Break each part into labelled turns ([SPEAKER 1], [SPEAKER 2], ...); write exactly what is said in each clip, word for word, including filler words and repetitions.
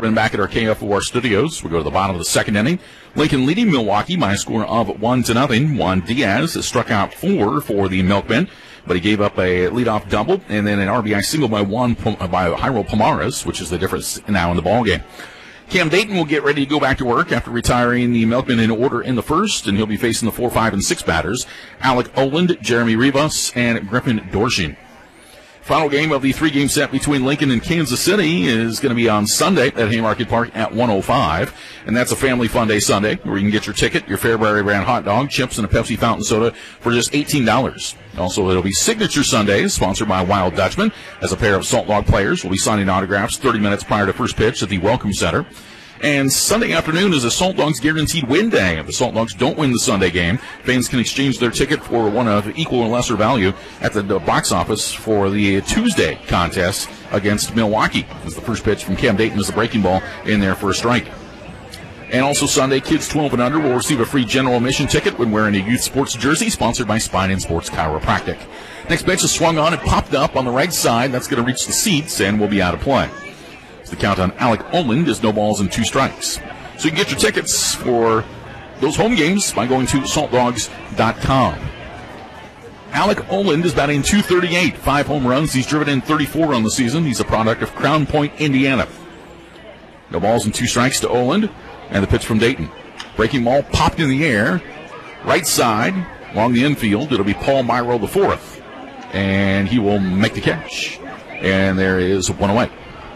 [SPEAKER 1] Hartman back at our K F O R studios. We go to the bottom of the second inning. Lincoln leading Milwaukee by a score of one to nothing. Juan Diaz has struck out four for the Milkmen, but he gave up a leadoff double and then an R B I single by one by Jairo Pomares, which is the difference now in the ballgame. Cam Dayton will get ready to go back to work after retiring the Milkmen in order in the first, and he'll be facing the four, five, and six batters: Alec Oland, Jeremy Rivas, and Griffin Dorshin. Final game of the three-game set between Lincoln and Kansas City is going to be on Sunday at Haymarket Park at one oh five, and that's a family fun day Sunday where you can get your ticket, your Fairbury brand hot dog, chips, and a Pepsi fountain soda for just eighteen dollars. Also, it'll be Signature Sundays, sponsored by Wild Dutchman, as a pair of Salt Dog players will be signing autographs thirty minutes prior to first pitch at the Welcome Center. And Sunday afternoon is a Salt Dogs Guaranteed Win Day. If the Salt Dogs don't win the Sunday game, fans can exchange their ticket for one of equal or lesser value at the box office for the Tuesday contest against Milwaukee, as the first pitch from Cam Dayton is the breaking ball in there for a strike. And also Sunday, kids twelve and under will receive a free general admission ticket when wearing a youth sports jersey, sponsored by Spine and Sports Chiropractic. Next pitch is swung on and popped up on the right side. That's going to reach the seats and will be out of play. The count on Alec Oland is no balls and two strikes. So you can get your tickets for those home games by going to salt dogs dot com. Alec Oland is batting two thirty-eight, five home runs. He's driven in thirty-four on the season. He's a product of Crown Point, Indiana. No balls and two strikes to Oland, and the pitch from Dayton. Breaking ball popped in the air, right side, along the infield. It'll be Paul Myro the fourth, and he will make the catch. And there is one away.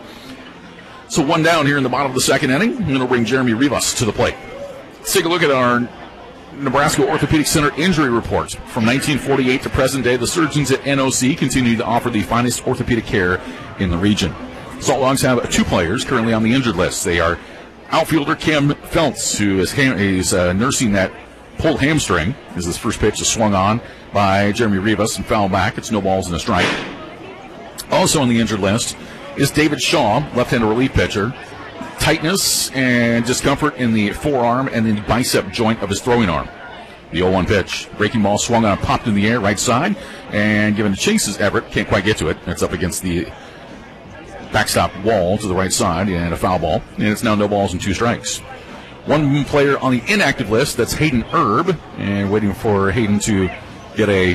[SPEAKER 1] So one down here in the bottom of the second inning, and it'll bring Jeremy Rivas to the plate. Let's take a look at our Nebraska Orthopedic Center injury report. From nineteen forty-eight to present day, the surgeons at N O C continue to offer the finest orthopedic care in the region. Salt Dogs have two players currently on the injured list. They are outfielder Cam Feltz, who is, ham- is uh, nursing that pulled hamstring, as his first pitch is swung on by Jeremy Rivas and fouled back. It's no balls and a strike. Also on the injured list is David Shaw, left-handed relief pitcher. Tightness and discomfort in the forearm and the bicep joint of his throwing arm. The oh one pitch. Breaking ball swung on, popped in the air, right side, and given to Chase's Everett. Can't quite get to it. It's up against the backstop wall to the right side, and a foul ball. And it's now no balls and two strikes. One player on the inactive list, that's Hayden Erb, and waiting for Hayden to get a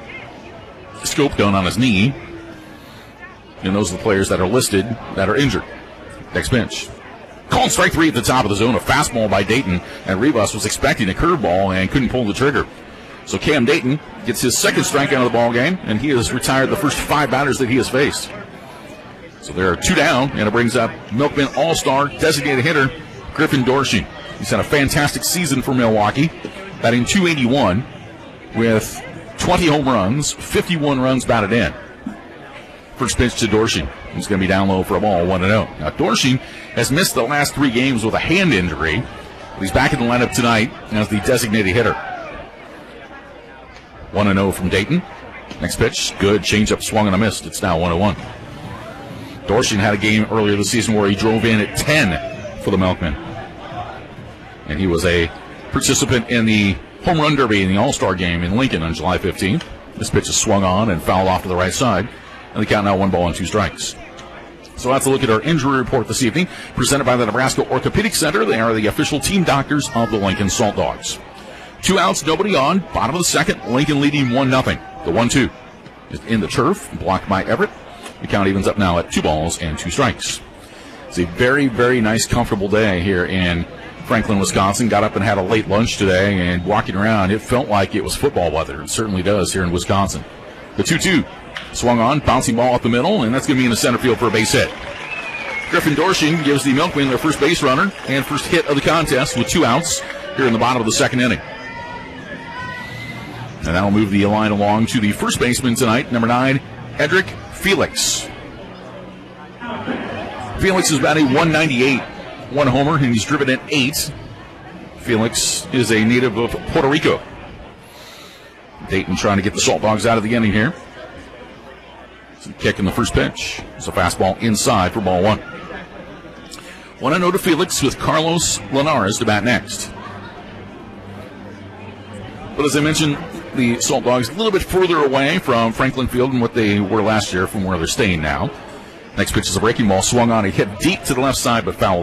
[SPEAKER 1] scope done on his knee. And those are the players that are listed that are injured. Next pitch. Called strike three at the top of the zone. A fastball by Dayton. And Rivas was expecting a curveball and couldn't pull the trigger. So Cam Dayton gets his second strikeout of the ball game, and he has retired the first five batters that he has faced. So there are two down, and it brings up Milkman All-Star designated hitter Griffin Dorshin. He's had a fantastic season for Milwaukee, batting two eighty-one with twenty home runs, fifty-one runs batted in. First pitch to Dorshin. He's going to be down low for a ball, one and oh. Now, Dorshin has missed the last three games with a hand injury, but he's back in the lineup tonight as the designated hitter. one and oh from Dayton. Next pitch, good. Changeup swung and a missed. It's now one oh one. Dorshin had a game earlier this season where he drove in at ten for the Milkmen. And he was a participant in the home run derby in the All-Star game in Lincoln on July fifteenth. This pitch is swung on and fouled off to the right side. And the count now one ball and two strikes. So that's a look at our injury report this evening, presented by the Nebraska Orthopedic Center. They are the official team doctors of the Lincoln Salt Dogs. Two outs, nobody on. Bottom of the second, Lincoln leading one nothing. The one two is in the turf, blocked by Everett. The count evens up now at two balls and two strikes. It's a very, very nice, comfortable day here in Franklin, Wisconsin. Got up and had a late lunch today, and walking around, it felt like it was football weather. It certainly does here in Wisconsin. The two two. Swung on, bouncing ball up the middle, and that's going to be in the center field for a base hit. Griffin Dorshin gives the Milkmen their first base runner and first hit of the contest with two outs here in the bottom of the second inning. And that'll move the line along to the first baseman tonight, number nine, Edric Felix. Felix is batting one ninety-eight, one homer, and he's driven in eight. Felix is a native of Puerto Rico. Dayton trying to get the Salt Dogs out of the inning here. Kick in the first pitch. It's a fastball inside for ball one. one oh to Felix with Carlos Linares to bat next. But as I mentioned, the Salt Dogs a little bit further away from Franklin Field than what they were last year from where they're staying now. Next pitch is a breaking ball swung on. He hit deep to the left side but fouled.